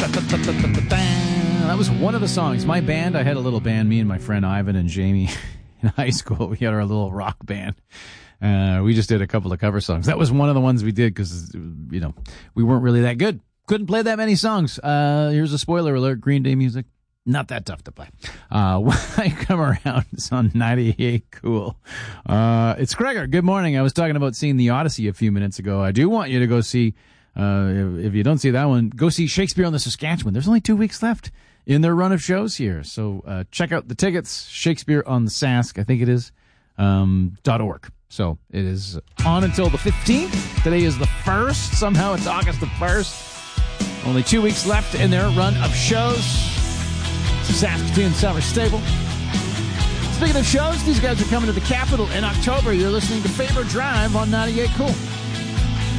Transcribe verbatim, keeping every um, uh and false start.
That was one of the songs. My band, I had a little band, me and my friend Ivan and Jamie in high school. We had our little rock band. Uh, we just did a couple of cover songs. That was one of the ones we did because, you know, we weren't really that good. Couldn't play that many songs. Uh, here's a spoiler alert. Green Day music, not that tough to play. Uh, when I come around, it's on ninety-eight Cool. Uh, it's Gregor. Good morning. I was talking about seeing The Odyssey a few minutes ago. I do want you to go see, uh, if, if you don't see that one, go see Shakespeare on the Saskatchewan. There's only two weeks left in their run of shows here. So, uh, check out the tickets, Shakespeare on the Sask, I think it is, um, dot org. So it is on until the fifteenth. Today is the first. Somehow it's August the first. Only two weeks left in their run of shows. Saskatoon Summer Stable. Speaking of shows, these guys are coming to the Capitol in October. You're listening to Faber Drive on ninety-eight Cool.